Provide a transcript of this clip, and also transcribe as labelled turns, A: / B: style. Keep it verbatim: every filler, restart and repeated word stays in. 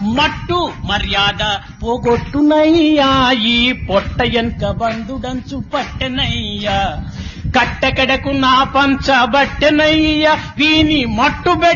A: మట్టు మర్యాద పోగొట్టునయ్యా ఈ పొట్ట ఎన్క బంధుడంచు పట్టెనయ్యా కట్టెకడకు నా పంచబట్టెనయ్యా వీని మట్టు